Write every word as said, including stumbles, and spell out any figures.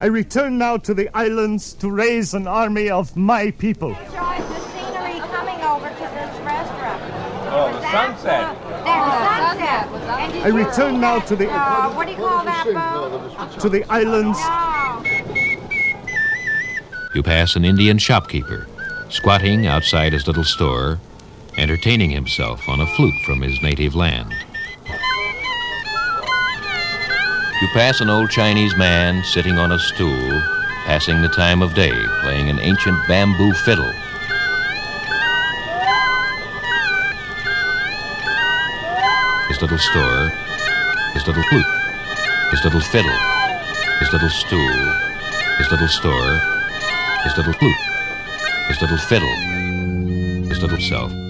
I return now to the islands to raise an army of my people. Enjoy the scenery coming over to this restaurant. Oh, the sunset. There's sunset. And did I you return see now that, to the- Uh, what do you call that boat? To the islands. No. You pass an Indian shopkeeper, squatting outside his little store, entertaining himself on a flute from his native land. You pass an old Chinese man sitting on a stool, passing the time of day, playing an ancient bamboo fiddle. His little store, his little flute, his little fiddle, his little stool, his little store, his little flute, his little fiddle, his little self.